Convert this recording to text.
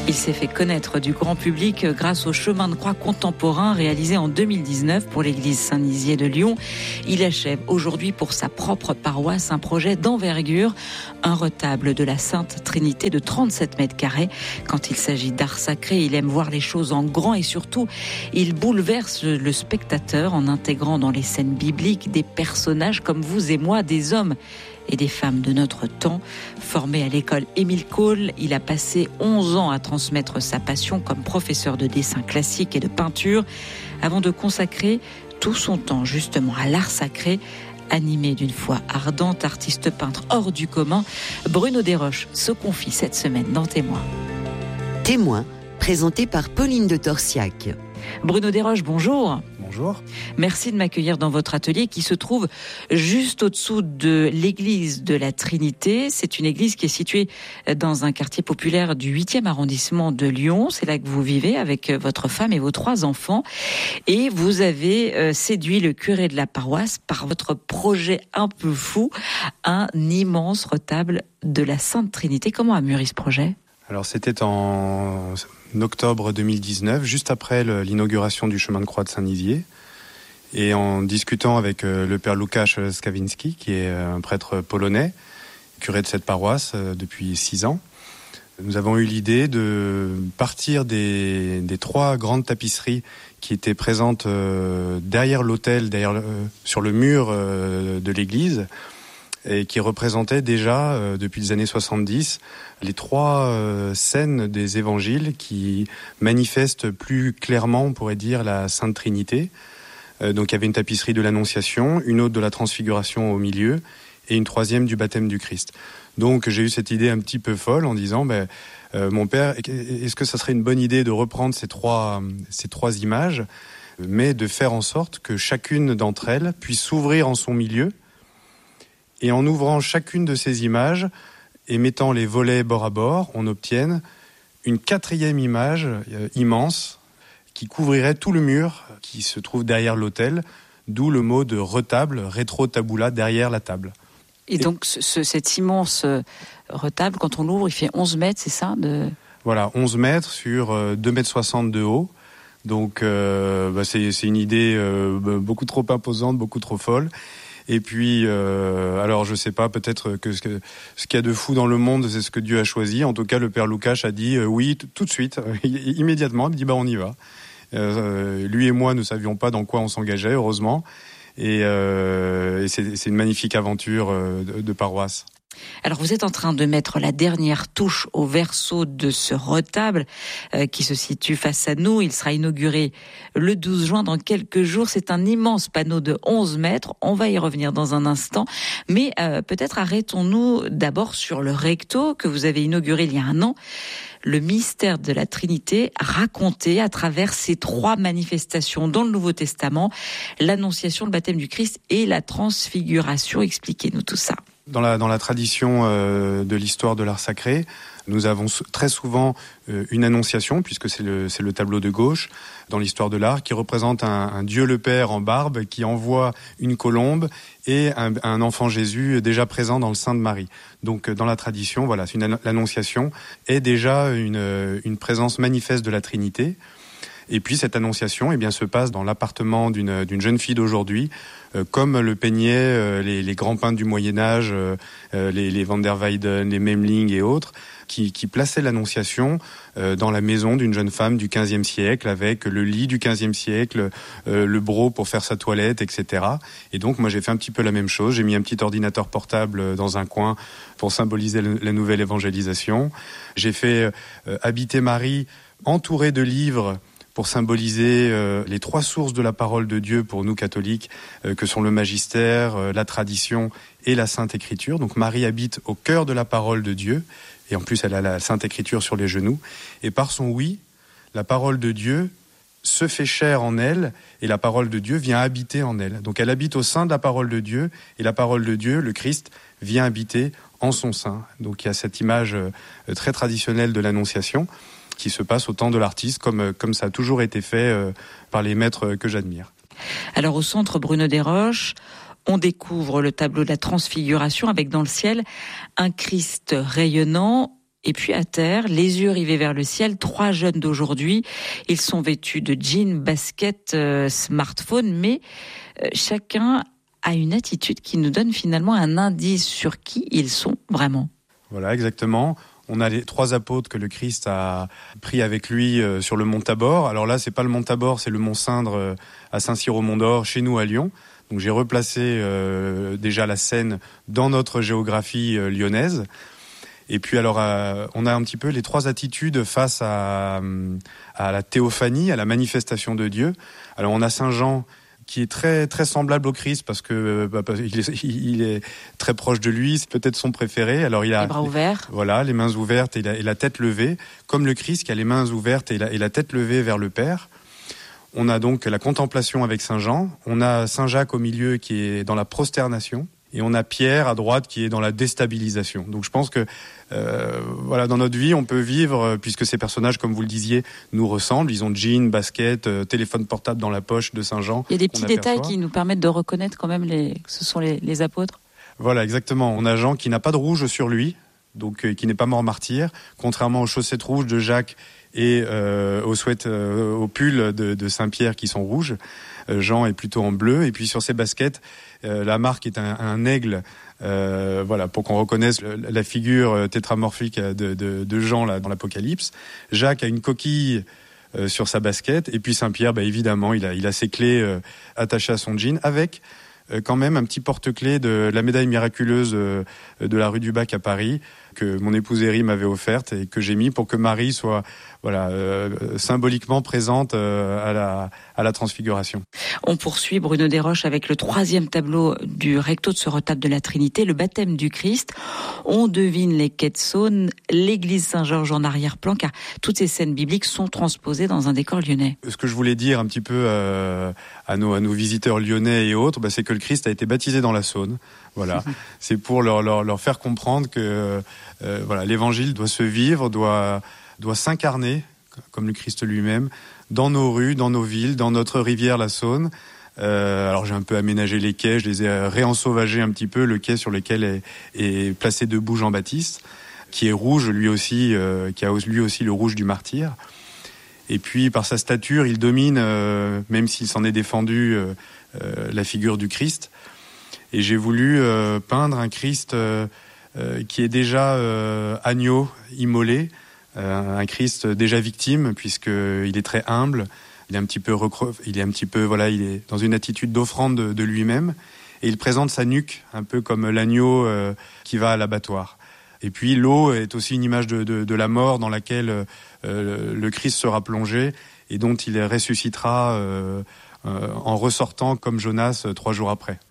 Il s'est fait connaître du grand public grâce au chemin de croix contemporain réalisé en 2019 pour l'église Saint-Nizier de Lyon. Il achève aujourd'hui pour sa propre paroisse un projet d'envergure, un retable de la Sainte Trinité de 37 mètres carrés. Quand il s'agit d'art sacré, il aime voir les choses en grand et surtout, il bouleverse le spectateur en intégrant dans les scènes bibliques des personnages comme vous et moi, des hommes et des femmes de notre temps. Formé à l'école Émile Cole, il a passé 11 ans à transmettre sa passion comme professeur de dessin classique et de peinture, avant de consacrer tout son temps justement à l'art sacré. Animé d'une foi ardente, artiste peintre hors du commun, Bruno Desroches se confie cette semaine dans Témoin. Témoin, présenté par Pauline de Torsiac. Bruno Desroches, bonjour. Bonjour. Merci de m'accueillir dans votre atelier qui se trouve juste au-dessous de l'église de la Trinité. C'est une église qui est située dans un quartier populaire du 8e arrondissement de Lyon. C'est là que vous vivez avec votre femme et vos 3 enfants. Et vous avez séduit le curé de la paroisse par votre projet un peu fou, un immense retable de la Sainte Trinité. Comment a mûri ce projet ? Alors c'était en octobre 2019, juste après l'inauguration du chemin de croix de Saint-Nizier. Et en discutant avec le père Łukasz Skawinski, qui est un prêtre polonais, curé de cette paroisse depuis 6 ans, nous avons eu l'idée de partir des 3 grandes tapisseries qui étaient présentes derrière l'autel, sur le mur de l'église, et qui représentaient déjà, depuis les années 70, les 3 scènes des évangiles qui manifestent plus clairement, on pourrait dire, la Sainte Trinité. Donc il y avait une tapisserie de l'Annonciation, une autre de la Transfiguration au milieu, et une 3e du baptême du Christ. Donc j'ai eu cette idée un petit peu folle en disant, mon père, est-ce que ça serait une bonne idée de reprendre ces trois images, mais de faire en sorte que chacune d'entre elles puisse s'ouvrir en son milieu, et en ouvrant chacune de ces images et mettant les volets bord à bord, on obtienne une 4e image immense qui couvrirait tout le mur qui se trouve derrière l'autel, d'où le mot de retable, rétro-tabula, derrière la table. Et donc cet immense retable, quand on l'ouvre, il fait 11 mètres, c'est ça Voilà, 11 mètres sur 2,60 m de haut. Donc c'est une idée beaucoup trop imposante, beaucoup trop folle. Et puis, alors je sais pas, peut-être que ce qu'il y a de fou dans le monde, c'est ce que Dieu a choisi. En tout cas, le père Łukasz a dit oui, tout de suite, immédiatement. Il dit on y va. Lui et moi ne savions pas dans quoi on s'engageait, heureusement. Et c'est une magnifique aventure de paroisse. Alors vous êtes en train de mettre la dernière touche au verso de ce retable qui se situe face à nous. Il sera inauguré le 12 juin dans quelques jours. C'est un immense panneau de 11 mètres. On va y revenir dans un instant. Mais peut-être arrêtons-nous d'abord sur le recto que vous avez inauguré il y a 1 an. Le mystère de la Trinité raconté à travers ces 3 manifestations dans le Nouveau Testament, l'Annonciation, le baptême du Christ et la Transfiguration. Expliquez-nous tout ça. Dans la tradition de l'histoire de l'art sacré, nous avons très souvent une annonciation, puisque c'est le tableau de gauche, dans l'histoire de l'art, qui représente un Dieu le Père en barbe, qui envoie une colombe et un enfant Jésus déjà présent dans le sein de Marie. Donc dans la tradition, voilà, l'annonciation est déjà une présence manifeste de la Trinité. Et puis cette annonciation se passe dans l'appartement d'une jeune fille d'aujourd'hui, comme le peignaient les grands peintres du Moyen-Âge, les Van der Weyden, les Memling et autres, qui plaçaient l'annonciation dans la maison d'une jeune femme du XVe siècle, avec le lit du XVe siècle, le broc pour faire sa toilette, etc. Et donc moi j'ai fait un petit peu la même chose, j'ai mis un petit ordinateur portable dans un coin pour symboliser la nouvelle évangélisation. J'ai fait habiter Marie entourée de livres pour symboliser les 3 sources de la parole de Dieu pour nous catholiques, que sont le magistère, la tradition et la Sainte Écriture. Donc Marie habite au cœur de la parole de Dieu, et en plus elle a la Sainte Écriture sur les genoux. Et par son oui, la parole de Dieu se fait chair en elle, et la parole de Dieu vient habiter en elle. Donc elle habite au sein de la parole de Dieu, et la parole de Dieu, le Christ, vient habiter en son sein. Donc il y a cette image très traditionnelle de l'Annonciation, qui se passe au temps de l'artiste, comme ça a toujours été fait par les maîtres que j'admire. Alors au centre Bruno Desroches, on découvre le tableau de la Transfiguration avec dans le ciel un Christ rayonnant et puis à terre, les yeux rivés vers le ciel, 3 jeunes d'aujourd'hui. Ils sont vêtus de jeans, baskets, smartphone, mais chacun a une attitude qui nous donne finalement un indice sur qui ils sont vraiment. Voilà, exactement. On a les 3 apôtres que le Christ a pris avec lui sur le mont Tabor. Alors là, c'est pas le mont Tabor, c'est le mont Cindre à Saint-Cyr-au-Mont-d'Or, chez nous à Lyon. Donc j'ai replacé déjà la scène dans notre géographie lyonnaise. Et puis alors, on a un petit peu les 3 attitudes face à la théophanie, à la manifestation de Dieu. Alors on a Saint Jean, qui est très très semblable au Christ parce que il est très proche de lui, c'est peut-être son préféré. Alors il a les bras ouverts, voilà, les mains ouvertes et la tête levée, comme le Christ qui a les mains ouvertes et la tête levée vers le Père. On a donc la contemplation avec Saint Jean, on a Saint Jacques au milieu qui est dans la prosternation. Et on a Pierre à droite qui est dans la déstabilisation. Donc je pense que voilà, dans notre vie, on peut vivre, puisque ces personnages, comme vous le disiez, nous ressemblent. Ils ont jeans, basket, téléphone portable dans la poche de Saint Jean. Il y a des petits détails qui nous permettent de reconnaître quand même que ce sont les apôtres. Voilà, exactement. On a Jean qui n'a pas de rouge sur lui, donc qui n'est pas mort martyr, contrairement aux chaussettes rouges de Jacques et au pull de Saint-Pierre qui sont rouges. Jean est plutôt en bleu, et puis sur ses baskets, la marque est un aigle, voilà, pour qu'on reconnaisse la figure tétramorphique de Jean là, dans l'Apocalypse. Jacques a une coquille sur sa basket, et puis Saint-Pierre, évidemment, il a ses clés attachées à son jean, avec quand même un petit porte-clés de la médaille miraculeuse de la rue du Bac à Paris, que mon épouse Héry m'avait offerte et que j'ai mis pour que Marie soit symboliquement présente à la transfiguration. On poursuit, Bruno Desroches, avec le 3e tableau du recto de ce retable de la Trinité, le baptême du Christ. On devine les quais de Saône, l'église Saint-Georges en arrière-plan, car toutes ces scènes bibliques sont transposées dans un décor lyonnais. Ce que je voulais dire un petit peu à nos visiteurs lyonnais et autres, c'est que le Christ a été baptisé dans la Saône. Voilà, c'est pour leur faire comprendre que l'évangile doit se vivre, doit s'incarner, comme le Christ lui-même, dans nos rues, dans nos villes, dans notre rivière, la Saône. Alors j'ai un peu aménagé les quais, je les ai réensauvagés un petit peu, le quai sur lequel est placé debout Jean-Baptiste, qui est rouge lui aussi, qui a lui aussi le rouge du martyr. Et puis par sa stature, il domine, même s'il s'en est défendu, la figure du Christ. Et j'ai voulu peindre un Christ qui est déjà agneau, immolé, un Christ déjà victime, puisqu'il est très humble, il est un petit peu il est dans une attitude d'offrande de lui-même, et il présente sa nuque, un peu comme l'agneau qui va à l'abattoir. Et puis l'eau est aussi une image de la mort dans laquelle le Christ sera plongé, et dont il ressuscitera en ressortant comme Jonas 3 jours après.